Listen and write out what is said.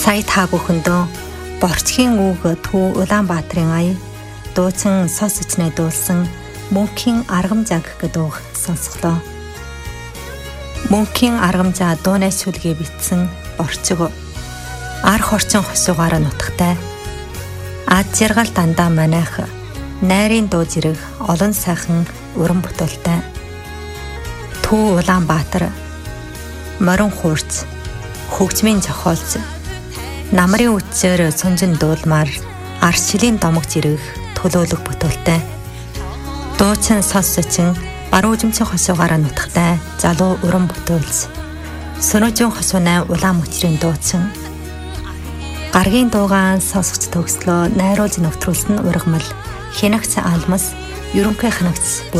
Сая та бүхэндөө Борчхийн үг Төв Улаанбаатарын ая дуучин сонсож найдуулсан Мөнхийн аргамжаа гэдэг үг сонсголоо. Мөнхийн аргамжаа дуунай шүлгээ битсэн Борчиг арх орчин хосуугаараа нутагтай. Ад жаргал дандаа манайх найрын дуу зэрэг олон сайхан уран бүтээлтэй. Төв Улаанбаатар морин хуурц хөгжмийн зохиолч намрын үтсээр сунжин дуулмаар аршилийн домог зэрэг төлөөлөг бүтээлтэй. Дуучин сонсочин баруун үзмцэн хосуугаараа нутагтай залуу уран бүтээлч Сөнөжин хосуунай улаан мөчрийн дуучин гаргийн дуугаан сонсогч төгслөө найруулж нөтрүүлсэн ургамал хянагц алмас ерөнхий хянагц